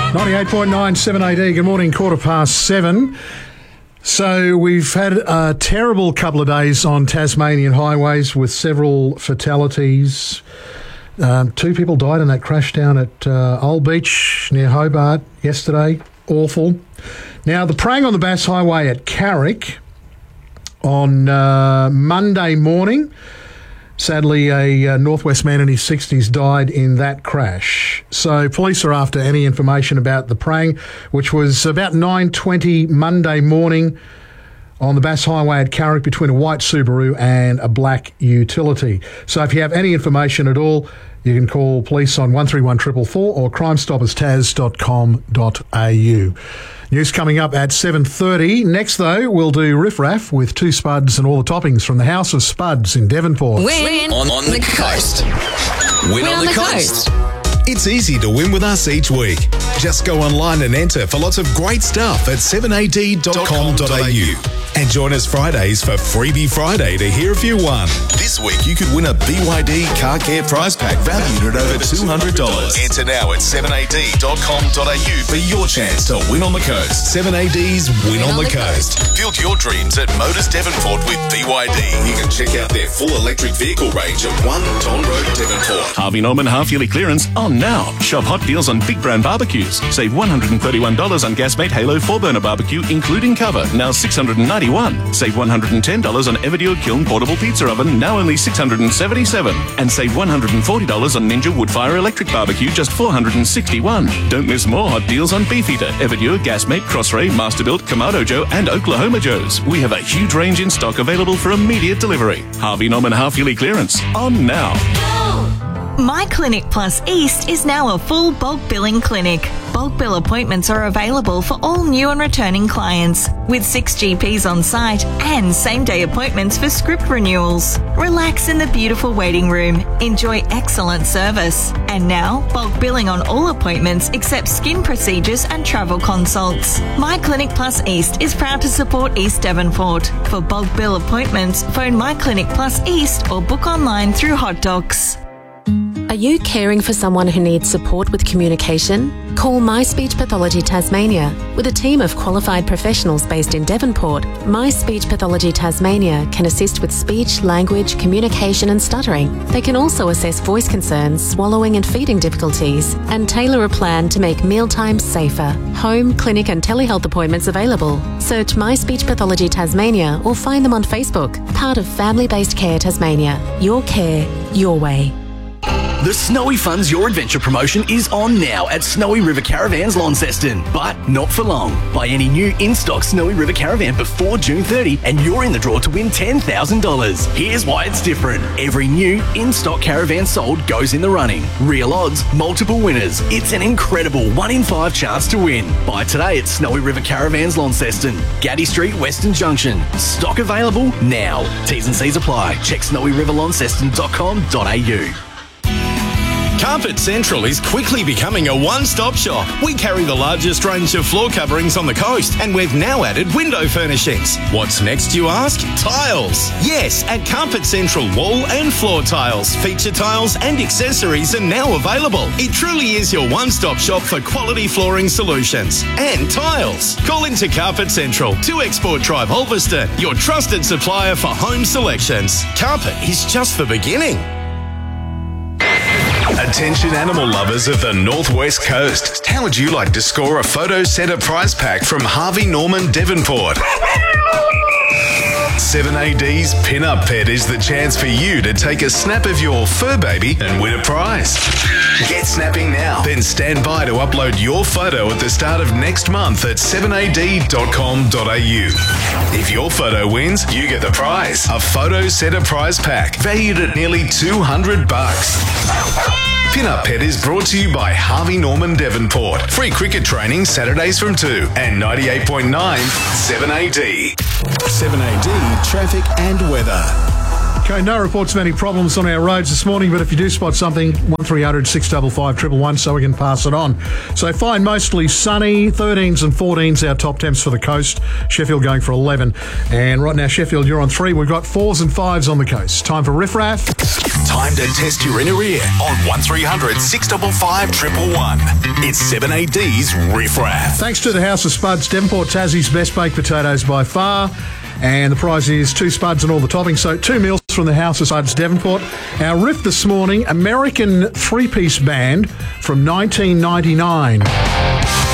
98.9 7AD. Good morning, 7:15. So we've had a terrible couple of days on Tasmanian highways with several fatalities. 2 people died in that crash down at Old Beach near Hobart yesterday. Awful. Now, the prang on the Bass Highway at Carrick on Monday morning. Sadly, a Northwest man in his 60s died in that crash. So police are after any information about the prang, which was about 9:20 Monday morning on the Bass Highway at Carrick between a white Subaru and a black utility. So if you have any information at all, you can call police on 131 444 or crimestopperstas.com.au. News coming up at 7:30. Next, though, we'll do Riff Raff with 2 spuds and all the toppings from the House of Spuds in Devonport. Win on the coast. Win on the coast. It's easy to win with us each week. Just go online and enter for lots of great stuff at 7ad.com.au. And join us Fridays for Freebie Friday to hear if you won. This week you could win a BYD car care prize pack valued at over $200. Enter now at 7ad.com.au for your chance to win on the coast. 7AD's Win on the Coast. Build your dreams at Motors Devonport with BYD. You can check out their full electric vehicle range at 1 Don Road, Devonport. Harvey Norman half-yearly clearance on now. Shop hot deals on big brand barbecues. Save $131 on Gasmate Halo 4-burner barbecue, including cover, now $691. Save $110 on Everdure Kiln portable pizza oven, now only $677. And save $140 on Ninja Woodfire electric barbecue, just $461. Don't miss more hot deals on Beefeater, Everdure, Gasmate, Crossray, Masterbuilt, Kamado Joe, and Oklahoma Joe's. We have a huge range in stock available for immediate delivery. Harvey Norman half-yearly clearance on now. My Clinic Plus East is now a full bulk billing clinic. Bulk bill appointments are available for all new and returning clients, with 6 GPs on site and same-day appointments for script renewals. Relax in the beautiful waiting room. Enjoy excellent service. And now, bulk billing on all appointments except skin procedures and travel consults. My Clinic Plus East is proud to support East Devonport. For bulk bill appointments, phone My Clinic Plus East or book online through Hot Docs. Are you caring for someone who needs support with communication? Call My Speech Pathology Tasmania. With a team of qualified professionals based in Devonport, My Speech Pathology Tasmania can assist with speech, language, communication and stuttering. They can also assess voice concerns, swallowing and feeding difficulties, and tailor a plan to make mealtimes safer. Home, clinic and telehealth appointments available. Search My Speech Pathology Tasmania or find them on Facebook. Part of Family Based Care Tasmania. Your care, your way. The Snowy Funds Your Adventure promotion is on now at Snowy River Caravans Launceston, but not for long. Buy any new in-stock Snowy River Caravan before June 30 and you're in the draw to win $10,000. Here's why it's different. Every new in-stock caravan sold goes in the running. Real odds, multiple winners. It's an incredible 1 in 5 chance to win. Buy today at Snowy River Caravans Launceston, Gaddy Street, Western Junction. Stock available now. T's and C's apply. Check snowyriverlaunceston.com.au. Carpet Central is quickly becoming a one-stop shop. We carry the largest range of floor coverings on the coast, and we've now added window furnishings. What's next, you ask? Tiles. Yes, at Carpet Central, wall and floor tiles, feature tiles and accessories are now available. It truly is your one-stop shop for quality flooring solutions and tiles. Call into Carpet Central, 2 Export Drive, Ulverston, your trusted supplier for home selections. Carpet is just the beginning. Attention animal lovers of the Northwest Coast. How would you like to score a photo center prize pack from Harvey Norman Devonport? 7AD's Pin-Up Pet is the chance for you to take a snap of your fur baby and win a prize. Get snapping now, then stand by to upload your photo at the start of next month at 7ad.com.au. If your photo wins, you get the prize, a photo center prize pack valued at nearly $200. Pin-Up Pet is brought to you by Harvey Norman Devonport. Free cricket training Saturdays from 2 and 98.9 7AD. 7AD traffic and weather. Okay, no reports of any problems on our roads this morning, but if you do spot something, 1300 655 111 so we can pass it on. So fine, mostly sunny, 13s and 14s our top temps for the coast. Sheffield going for 11. And right now, Sheffield, you're on 3. We've got 4s and 5s on the coast. Time for Riff Raff. Time to test your inner ear on 1300 655 111. It's 7AD's Riff Raff. Thanks to the House of Spuds, Devonport Tassie's best baked potatoes by far. And the prize is 2 spuds and all the toppings. So 2 meals from the House of Spuds, Devonport. Our riff this morning, American 3-piece band from 1999.